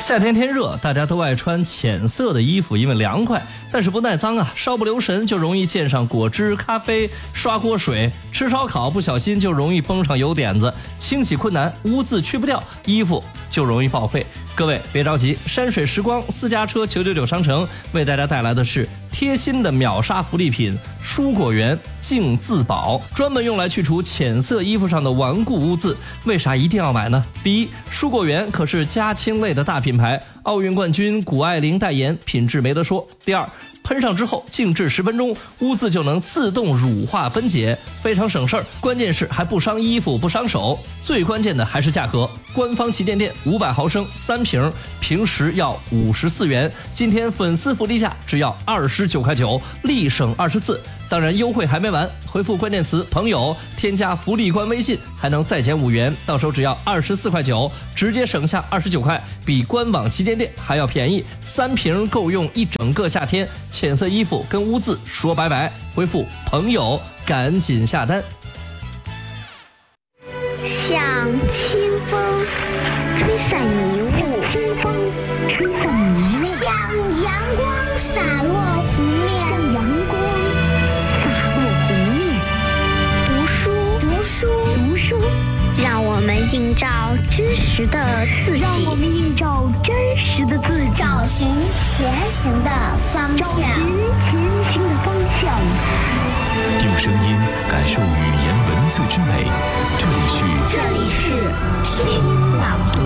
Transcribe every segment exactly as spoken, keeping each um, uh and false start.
夏天天热，大家都爱穿浅色的衣服，因为凉快，但是不耐脏啊，稍不留神就容易溅上果汁、咖啡，刷锅水，吃烧烤不小心就容易崩上油点子，清洗困难，污渍去不掉，衣服就容易报废。各位别着急，山水时光私家车九九九商城为大家带来的是贴心的秒杀福利品蔬果园净渍宝，专门用来去除浅色衣服上的顽固污渍。为啥一定要买呢？第一，蔬果园可是家禽类的大品牌，奥运冠军谷爱凌代言，品质没得说。第二，喷上之后静置十分钟，污渍就能自动乳化分解，非常省事儿。关键是还不伤衣服不伤手，最关键的还是价格。官方旗舰店五百毫升三瓶，平时要五十四元，今天粉丝福利价只要二十九块九，立省二十四。当然优惠还没完，回复关键词朋友，添加福利官微信，还能再减五元，到时候只要二十四块九，直接省下二十九块，比官网旗舰店还要便宜。三瓶够用一整个夏天，浅色衣服跟污渍说拜拜。回复朋友，赶紧下单。 像清风吹散迷雾，清风吹散迷雾，像阳光洒落湖面，像阳光洒落湖面。读书，读书，读书，让我们映照真实的自己，让我们映照真实的自己，找寻前行的方向，找寻前行的方向。 用声音感受语言文字之美，这里是这里是听朗读。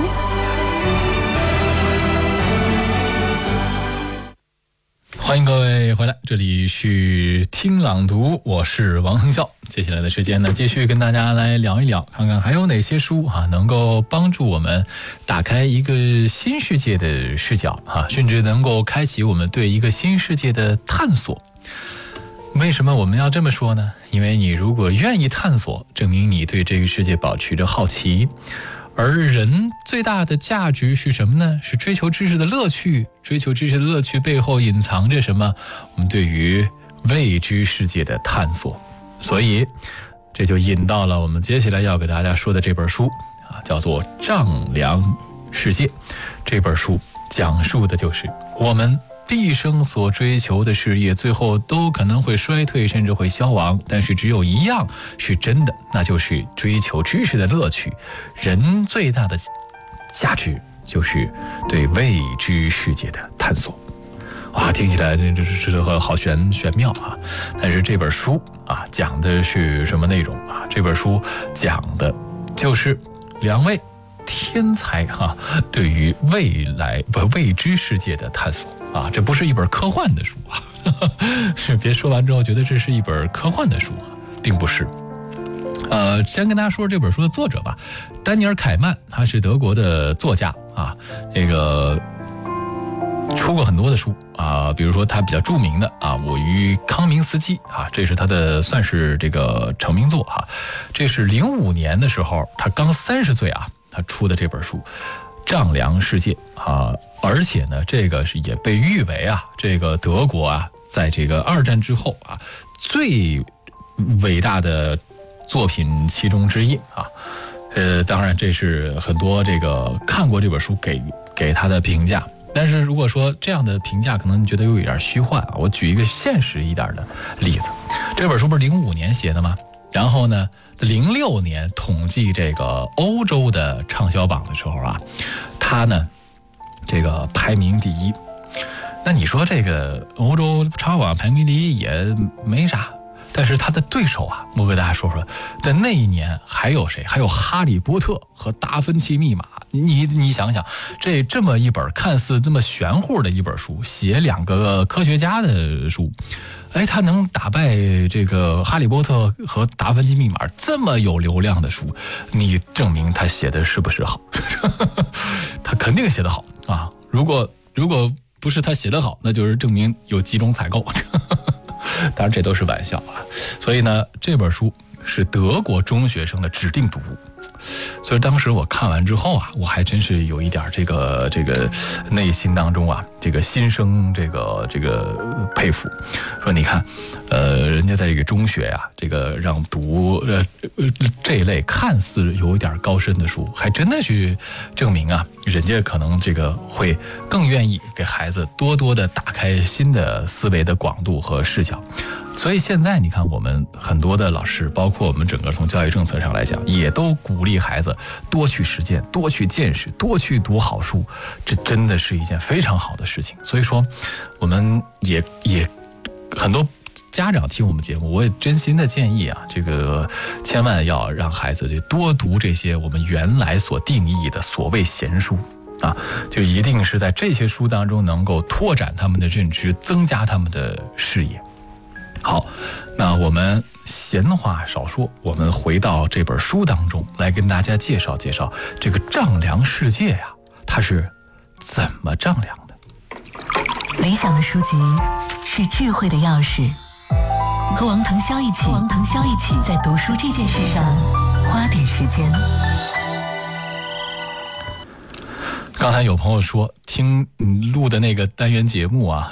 欢迎各位回来，这里是听朗读，我是王亨笑。接下来的时间呢，继续跟大家来聊一聊，看看还有哪些书啊，能够帮助我们打开一个新世界的视角啊，甚至能够开启我们对一个新世界的探索。为什么我们要这么说呢？因为你如果愿意探索，证明你对这个世界保持着好奇。而人最大的价值是什么呢？是追求知识的乐趣。追求知识的乐趣背后隐藏着什么？我们对于未知世界的探索。所以这就引到了我们接下来要给大家说的这本书啊，叫做《丈量世界》。这本书讲述的就是我们毕生所追求的事业，最后都可能会衰退，甚至会消亡，但是只有一样是真的，那就是追求知识的乐趣。人最大的价值就是对未知世界的探索。哇，听起来这这这好玄玄妙啊！但是这本书啊，讲的是什么内容啊？这本书讲的就是两位天才哈、啊，对于未来不未知世界的探索。啊，这不是一本科幻的书啊，是别说完之后觉得这是一本科幻的书啊，并不是。呃，先跟大家说这本书的作者吧，丹尼尔·凯曼，他是德国的作家啊，这个出过很多的书啊，比如说他比较著名的啊，《我与康明斯基》啊，这是他的算是这个成名作啊。这是零五年的时候，他刚三十岁啊，他出的这本书。丈量世界啊，而且呢，这个是也被誉为啊，这个德国啊，在这个二战之后啊，最伟大的作品其中之一啊。呃，当然这是很多这个看过这本书给给他的评价。但是如果说这样的评价可能你觉得有一点虚幻啊，我举一个现实一点的例子，这本书不是零五年写的吗？然后呢？零六年统计这个欧洲的畅销榜的时候啊，他呢这个排名第一。那你说这个欧洲畅销榜排名第一也没啥，但是他的对手啊，我给大家说说，在那一年还有谁？还有哈利波特和达芬奇密码。你你想想，这这么一本看似这么玄乎的一本书，写两个科学家的书。哎，他能打败这个哈利波特和达芬奇密码这么有流量的书，你证明他写的是不是好？他肯定写得好啊！如果如果不是他写得好，那就是证明有集中采购。当然这都是玩笑啊。所以呢，这本书是德国中学生的指定读物。 所以当时我看完之后啊，我还真是有一点这个这个内心当中啊，这个心生这个这个佩服。说你看，呃，人家在这个中学呀、啊，这个让读呃这一类看似有一点高深的书，还真的去证明啊，人家可能这个会更愿意给孩子多多的打开新的思维的广度和视角。所以现在你看，我们很多的老师，包括我们整个从教育政策上来讲，也都鼓励孩子多去实践，多去见识，多去读好书，这真的是一件非常好的事情。所以说，我们也也很多家长听我们节目，我也真心的建议啊，这个千万要让孩子多读这些我们原来所定义的所谓闲书啊，就一定是在这些书当中能够拓展他们的认知，增加他们的视野。好，那我们闲话少说，我们回到这本书当中来跟大家介绍介绍这个丈量世界呀、啊，它是怎么丈量的。 理想的书籍是智慧的钥匙，和王腾霄一起，王腾霄一起在读书这件事上花点时间。 刚才有朋友说听录的那个单元节目啊，